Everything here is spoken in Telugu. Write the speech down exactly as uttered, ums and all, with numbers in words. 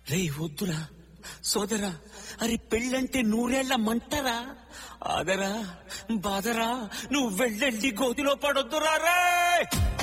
రే వద్దురా సోదరా, అరే పెళ్ళంటే నూరేళ్ల మంటరా, ఆదరా బాదరా, నువ్వు వెళ్ళెళ్ళి గోతిలో పడొద్దురా రే.